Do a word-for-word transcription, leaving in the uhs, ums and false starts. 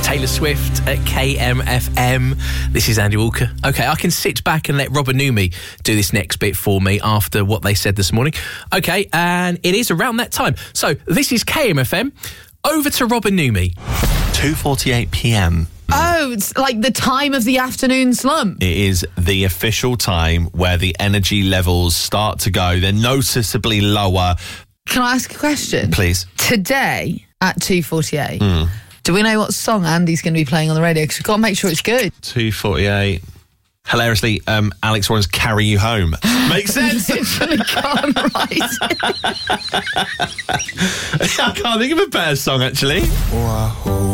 Taylor Swift at K M F M. This is Andy Walker. OK, I can sit back and let Robert Numi do this next bit for me after what they said this morning. OK, and it is around that time. So this is K M F M. Over to Robert Numi. two forty-eight p.m. Oh, it's like the time of the afternoon slump. It is the official time where the energy levels start to go. They're noticeably lower. Can I ask a question? Please. Today at two forty-eight, Mm. do we know what song Andy's going to be playing on the radio? Because we've got to make sure it's good. two forty-eight. Hilariously, um, Alex Warren's Carry You Home. Makes sense. Literally can't write. I can't think of a better song, actually. Oh, I hope